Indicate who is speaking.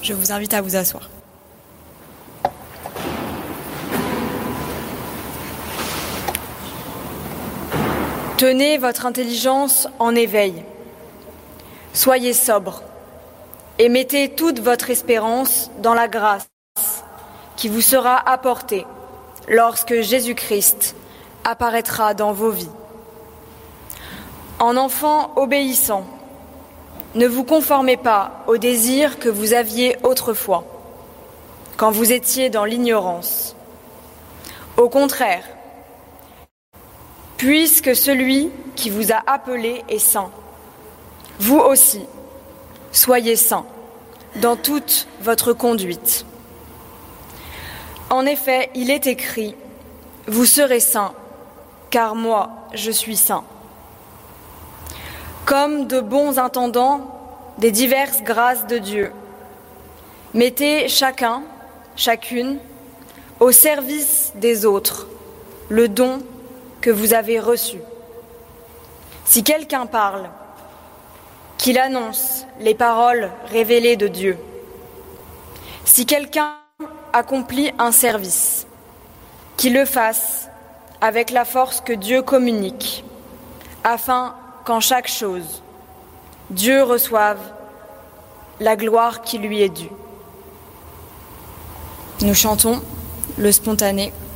Speaker 1: Je vous invite à vous asseoir. Tenez votre intelligence en éveil. Soyez sobre et mettez toute votre espérance dans la grâce qui vous sera apportée lorsque Jésus-Christ apparaîtra dans vos vies. En enfant obéissant, ne vous conformez pas aux désirs que vous aviez autrefois, quand vous étiez dans l'ignorance. Au contraire, puisque celui qui vous a appelé est saint, vous aussi, soyez saints dans toute votre conduite. En effet, il est écrit, « Vous serez saints, car moi, je suis saint. » Comme de bons intendants des diverses grâces de Dieu, mettez chacun, chacune, au service des autres, le don que vous avez reçu. Si quelqu'un parle, qu'il annonce les paroles révélées de Dieu. Si quelqu'un accomplit un service, qu'il le fasse avec la force que Dieu communique, afin qu'en chaque chose, Dieu reçoive la gloire qui lui est due. Nous chantons le spontané.